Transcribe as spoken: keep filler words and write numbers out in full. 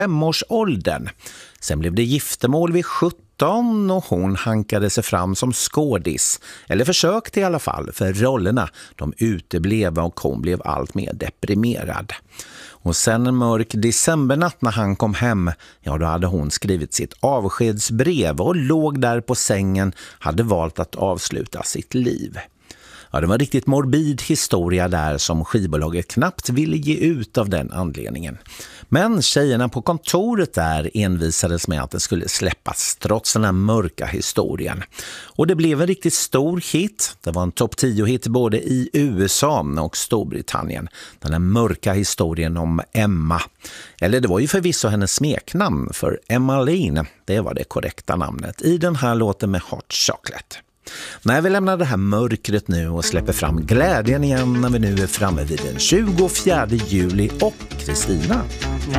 femårsåldern. Sen blev det giftermål vid sjutton och hon hankade sig fram som skådis. Eller försökte i alla fall, för rollerna de uteblev och hon blev allt mer deprimerad. Och sen en mörk decembernatt när han kom hem, ja då hade hon skrivit sitt avskedsbrev och låg där på sängen, hade valt att avsluta sitt liv. Ja, det var en riktigt morbid historia där som skivbolaget knappt ville ge ut av den anledningen. Men tjejerna på kontoret där envisades med att det skulle släppas trots den här mörka historien. Och det blev en riktigt stor hit. Det var en topp tio-hit både i U S A och Storbritannien. Den här mörka historien om Emma. Eller det var ju förvisso hennes smeknamn, för Emma Lane, det var det korrekta namnet i den här låten med Hot Chocolate. När vi lämnar det här mörkret nu och släpper fram glädjen igen när vi nu är framme vid den tjugofjärde juli och Kristina.